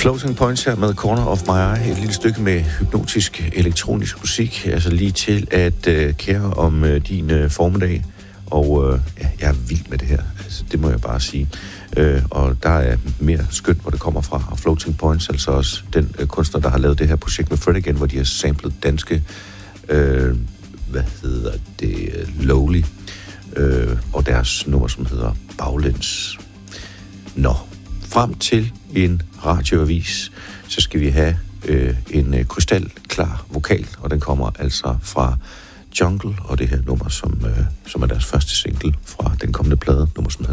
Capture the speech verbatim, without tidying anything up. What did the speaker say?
Floating Points her med Corner of My Eye. Et lille stykke med hypnotisk elektronisk musik. Altså lige til at uh, kære om uh, din uh, formiddag. Og uh, ja, jeg er vild med det her. Altså, det må jeg bare sige. Uh, og der er mere skønt, hvor det kommer fra. Og Floating Points, altså også den uh, kunstner, der har lavet det her projekt med Fred Again, hvor de har samlet danske, uh, hvad hedder det, Lowly. Uh, og deres nummer, som hedder Baglæns. Nå, frem til en radioavis, så skal vi have øh, en øh, krystalklar vokal, og den kommer altså fra Jungle, og det her nummer, som, øh, som er deres første single fra den kommende plade, nummer som hedder